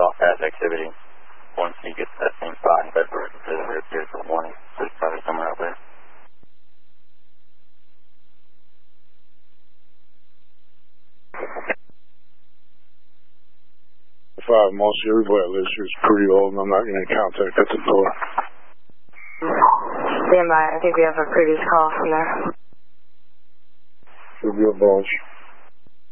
off past activity. Once he gets to that same spot in Bedford, it appears for the morning. So he's probably somewhere out there. 5, most everybody that lives here is pretty old, and I'm not going to contact at the door. Stand by. I think we have a previous call from there. Should be a bunch.